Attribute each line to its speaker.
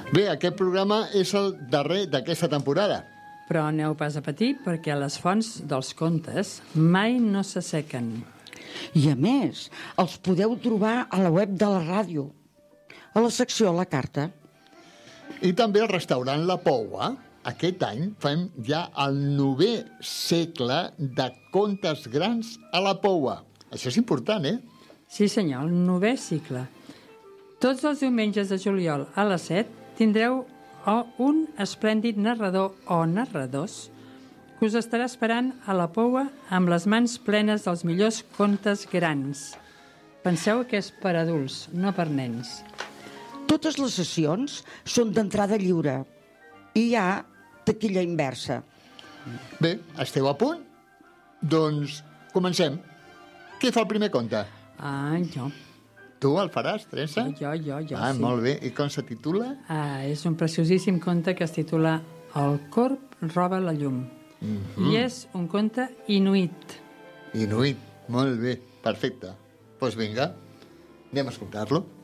Speaker 1: Bé, aquest programa és el darrer d'aquesta temporada.
Speaker 2: Però aneu pas a patir perquè les fonts dels contes mai no s'assequen.
Speaker 3: I a més, els podeu trobar a la web de la ràdio, a la secció La Carta.
Speaker 1: I també al restaurant La Poua. Aquest any fem ja el 9è segle de contes grans a La Poua. Això és important, eh?
Speaker 2: Sí, senyor, el 9è cicle. Tots els diumenges de juliol a les 7 tindreu un esplèndid narrador o narradors que us estarà esperant a La Poua amb les mans plenes dels millors contes grans. Penseu que és per adults, no per nens.
Speaker 3: Totes les sessions són d'entrada lliure i hi ha taquilla inversa.
Speaker 1: Bé, esteu a punt? Doncs comencem. Qui fa el primer conte?
Speaker 2: Jo.
Speaker 1: Tu el faràs, Teresa?
Speaker 2: Jo, sí.
Speaker 1: Molt bé. I com se titula?
Speaker 2: És un preciosíssim conte que es titula El corb roba la llum. I és un conte inuit.
Speaker 1: Inuit, molt bé, perfecte. Doncs vinga, anem a escoltar-lo.